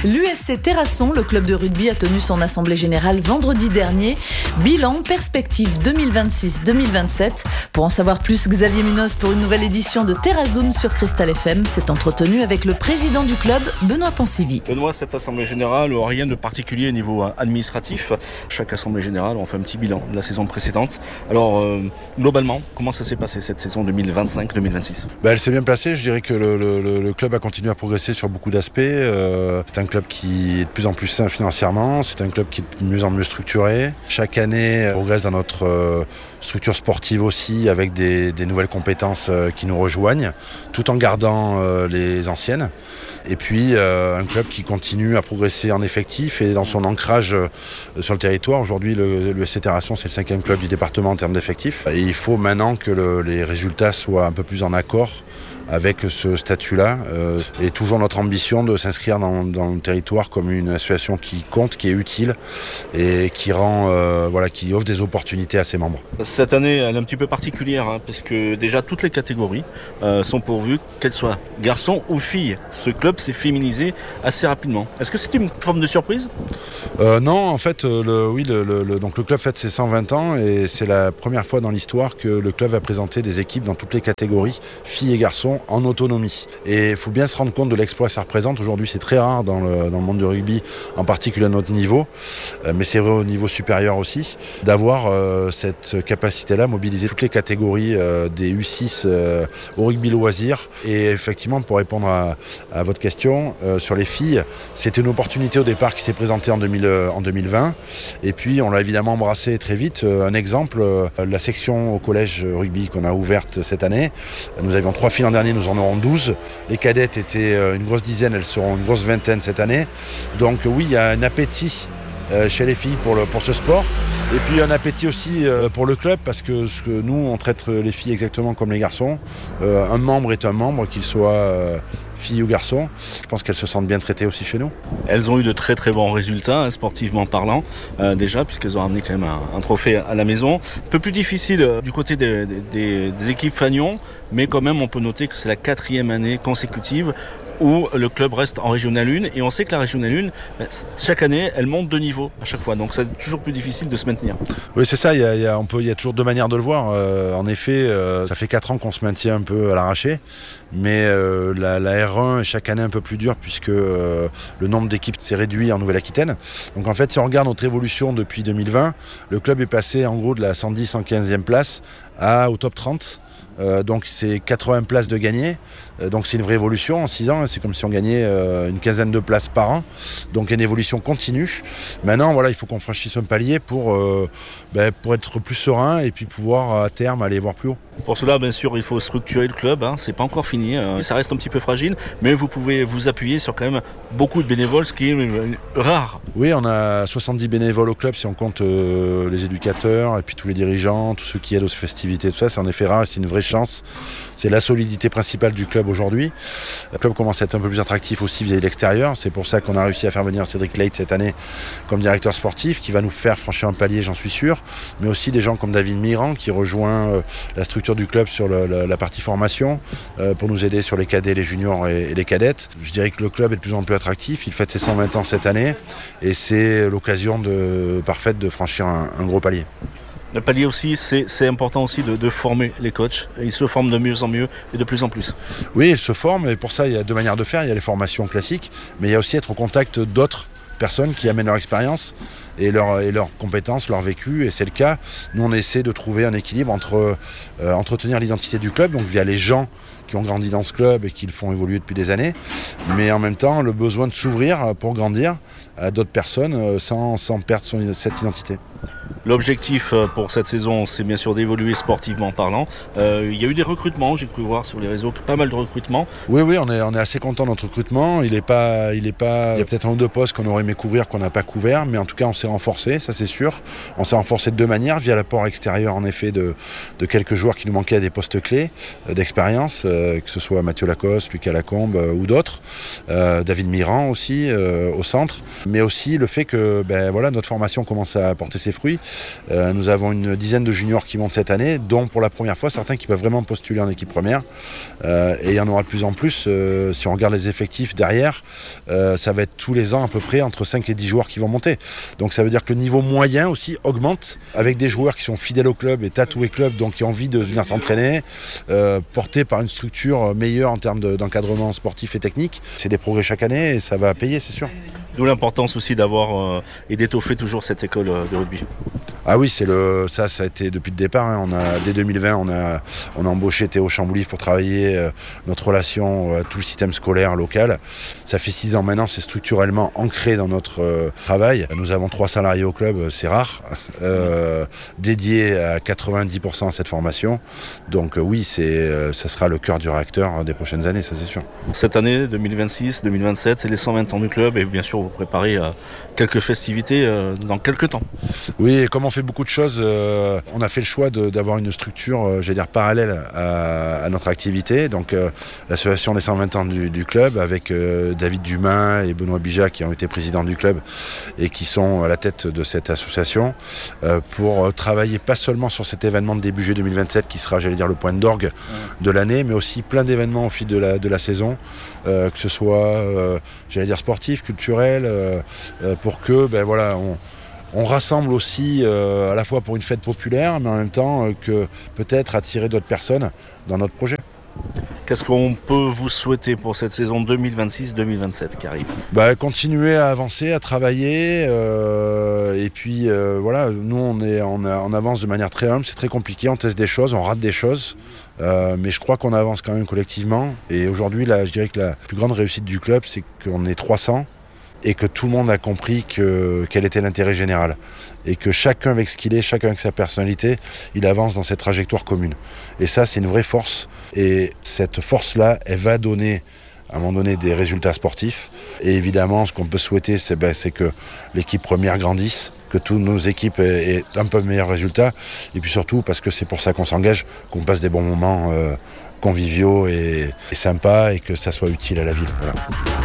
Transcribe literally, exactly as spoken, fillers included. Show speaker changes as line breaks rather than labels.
L'U S C Terrasson, le club de rugby, a tenu son assemblée générale vendredi dernier. Bilan, perspective deux mille vingt-six deux mille vingt-sept. Pour en savoir plus, Xavier Munoz pour une nouvelle édition de Terrazoom sur Cristal F M s'est entretenu avec le président du club, Benoît Pancivi.
Benoît, cette assemblée générale, rien de particulier au niveau administratif. Chaque assemblée générale, on fait un petit bilan de la saison précédente. Alors, euh, globalement, comment ça s'est passé cette saison deux mille vingt-cinq deux mille vingt-six?
Ben, elle s'est bien placée. Je dirais que le, le, le club a continué à progresser sur beaucoup d'aspects. Euh, c'est un club qui est de plus en plus sain financièrement. C'est un club qui est de mieux en mieux structuré. Chaque année, on progresse dans notre euh, structure sportive aussi, avec des, des nouvelles compétences euh, qui nous rejoignent, tout en gardant euh, les anciennes. Et puis, euh, un club qui continue à progresser en effectif et dans son ancrage euh, sur le territoire. Aujourd'hui, le, le S C Terrasson, c'est le cinquième club du département en termes d'effectifs. Et il faut maintenant que le, les résultats soient un peu plus en accord avec ce statut-là, euh, et toujours notre ambition de s'inscrire dans, dans le territoire comme une association qui compte, qui est utile et qui rend, euh, voilà, qui offre des opportunités à ses membres.
Cette année, elle est un petit peu particulière, hein, parce que déjà toutes les catégories euh, sont pourvues, qu'elles soient garçons ou filles. Ce club s'est féminisé assez rapidement. Est-ce que c'est une forme de surprise ?
euh, Non, en fait, le, oui, le, le, donc le club fête ses cent vingt ans et c'est la première fois dans l'histoire que le club va présenter des équipes dans toutes les catégories, filles et garçons, en autonomie. Et il faut bien se rendre compte de l'exploit que ça représente. Aujourd'hui, c'est très rare dans le, dans le monde du rugby, en particulier à notre niveau, euh, mais c'est vrai au niveau supérieur aussi, d'avoir euh, cette capacité-là, mobiliser toutes les catégories euh, des U six euh, au rugby loisir. Et effectivement, pour répondre à, à votre question, euh, sur les filles, c'était une opportunité au départ qui s'est présentée en, deux mille, euh, en deux mille vingt. Et puis, on l'a évidemment embrassé très vite. Euh, un exemple, euh, la section au collège rugby qu'on a ouverte cette année, nous avions trois filles l'an dernier, nous en aurons douze. Les cadettes étaient une grosse dizaine, elles seront une grosse vingtaine cette année. Donc oui, il y a un appétit chez les filles pour, le, pour ce sport. Et puis un appétit aussi pour le club, parce que, ce que nous, on traite les filles exactement comme les garçons. Un membre est un membre, qu'il soit fille ou garçon. Je pense qu'elles se sentent bien traitées aussi chez nous.
Elles ont eu de très très bons résultats, hein, sportivement parlant, euh, déjà, puisqu'elles ont amené quand même un, un trophée à la maison. Un peu plus difficile euh, du côté des, des, des équipes Fagnon, mais quand même on peut noter que c'est la quatrième année consécutive où le club reste en Régional un, et on sait que la Régional un, chaque année, elle monte de niveau à chaque fois, donc c'est toujours plus difficile de se maintenir.
Oui, c'est ça, il y a, il y a, on peut, il y a toujours deux manières de le voir. Euh, en effet, euh, ça fait quatre ans qu'on se maintient un peu à l'arraché, mais euh, la, la R un est chaque année un peu plus dure, puisque euh, le nombre d'équipes s'est réduit en Nouvelle-Aquitaine. Donc en fait, si on regarde notre évolution depuis deux mille vingt, le club est passé en gros de la cent dix cent quinzième place à, au top trente. Euh, donc c'est quatre-vingts places de gagner, euh, donc c'est une vraie évolution en six ans, hein. C'est comme si on gagnait euh, une quinzaine de places par an, donc une évolution continue. Maintenant voilà, il faut qu'on franchisse un palier pour, euh, ben, pour être plus serein et puis pouvoir à terme aller voir plus haut.
Pour cela, bien sûr, il faut structurer le club, hein. C'est pas encore fini, hein. Ça reste un petit peu fragile, mais vous pouvez vous appuyer sur quand même beaucoup de bénévoles, ce qui est rare.
Oui, on a soixante-dix bénévoles au club si on compte euh, les éducateurs et puis tous les dirigeants, tous ceux qui aident aux festivités, tout ça, c'est en effet rare, c'est une vraie chance. C'est la solidité principale du club aujourd'hui. Le club commence à être un peu plus attractif aussi vis-à-vis de l'extérieur. C'est pour ça qu'on a réussi à faire venir Cédric Leit cette année comme directeur sportif, qui va nous faire franchir un palier, j'en suis sûr. Mais aussi des gens comme David Mirand qui rejoint euh, la structure du club sur le, la, la partie formation euh, pour nous aider sur les cadets, les juniors et, et les cadettes. Je dirais que le club est de plus en plus attractif. Il fête ses cent vingt ans cette année et c'est l'occasion de, parfaite de franchir un, un gros palier.
Le palier aussi, c'est, c'est important aussi de, de former les coachs. Ils se forment de mieux en mieux et de plus en plus.
Oui, ils se forment et pour ça, il y a deux manières de faire. Il y a les formations classiques, mais il y a aussi être au contact d'autres personnes qui amènent leur expérience et leurs et leurs compétences, leur vécu, et c'est le cas. Nous, on essaie de trouver un équilibre entre euh, entretenir l'identité du club, donc via les gens qui ont grandi dans ce club et qui le font évoluer depuis des années, mais en même temps, le besoin de s'ouvrir pour grandir à d'autres personnes euh, sans, sans perdre son, cette identité.
L'objectif pour cette saison, c'est bien sûr d'évoluer sportivement parlant. Euh, il y a eu des recrutements, j'ai cru voir sur les réseaux, pas mal de recrutements.
Oui, oui, on est, on est assez content de notre recrutement. Il est pas, il est pas, il y a peut-être un ou deux postes qu'on aurait aimé couvrir, qu'on n'a pas couvert, mais en tout cas, on s'est renforcé, ça c'est sûr. On s'est renforcé de deux manières, via l'apport extérieur en effet de, de quelques joueurs qui nous manquaient à des postes clés euh, d'expérience, euh, que ce soit Mathieu Lacoste, Lucas Lacombe euh, ou d'autres, euh, David Mirand aussi euh, au centre, mais aussi le fait que ben, voilà, notre formation commence à porter ses fruits. Euh, nous avons une dizaine de juniors qui montent cette année, dont pour la première fois certains qui peuvent vraiment postuler en équipe première, euh, et il y en aura de plus en plus. Euh, si on regarde les effectifs derrière, euh, ça va être tous les ans à peu près entre cinq et dix joueurs qui vont monter. Donc ça veut dire que le niveau moyen aussi augmente, avec des joueurs qui sont fidèles au club et tatoués club, donc qui ont envie de venir s'entraîner, euh, portés par une structure meilleure en termes de, d'encadrement sportif et technique. C'est des progrès chaque année et ça va payer, c'est sûr.
D'où l'importance aussi d'avoir euh, et d'étoffer toujours cette école euh, de rugby.
Ah oui, c'est le, ça, ça a été depuis le départ. Hein. On a, dès deux mille vingt, on a, on a embauché Théo Chamboulive pour travailler euh, notre relation, euh, tout le système scolaire local. Ça fait six ans maintenant, c'est structurellement ancré dans notre euh, travail. Nous avons trois salariés au club, c'est rare, euh, dédiés à quatre-vingt-dix pour cent à cette formation. Donc euh, oui, c'est, euh, ça sera le cœur du réacteur des prochaines années, ça c'est sûr.
Cette année, deux mille vingt-six deux mille vingt-sept, c'est les cent vingt ans du club et bien sûr vous préparez euh, quelques festivités euh, dans quelques temps.
Oui, et comme on fait beaucoup de choses, euh, on a fait le choix de, d'avoir une structure, euh, j'allais dire, parallèle à, à notre activité. Donc euh, l'association des cent vingt ans du, du club avec euh, David Dumas et Benoît Bijat qui ont été présidents du club et qui sont à la tête de cette association euh, pour travailler pas seulement sur cet événement de début juillet deux mille vingt-sept qui sera, j'allais dire, le point d'orgue de l'année, mais aussi plein d'événements au fil de la, de la saison, euh, que ce soit, euh, j'allais dire, sportif, culturel, euh, euh, pour que, ben voilà, on On rassemble aussi euh, à la fois pour une fête populaire, mais en même temps euh, que peut-être attirer d'autres personnes dans notre projet.
Qu'est-ce qu'on peut vous souhaiter pour cette saison deux mille vingt-six deux mille vingt-sept qui arrive ?
Bah, continuer à avancer, à travailler, euh, et puis euh, voilà, nous on est on, a, on avance de manière très humble, c'est très compliqué, on teste des choses, on rate des choses, euh, mais je crois qu'on avance quand même collectivement. Et aujourd'hui, là, je dirais que la plus grande réussite du club, c'est qu'on est trois cents. Et que tout le monde a compris que, quel était l'intérêt général. Et que chacun avec ce qu'il est, chacun avec sa personnalité, il avance dans cette trajectoire commune. Et ça, c'est une vraie force. Et cette force-là, elle va donner, à un moment donné, des résultats sportifs. Et évidemment, ce qu'on peut souhaiter, c'est, ben, c'est que l'équipe première grandisse, que toutes nos équipes aient, aient un peu de meilleurs résultats. Et puis surtout, parce que c'est pour ça qu'on s'engage, qu'on passe des bons moments euh, conviviaux et, et sympas et que ça soit utile à la ville. Voilà.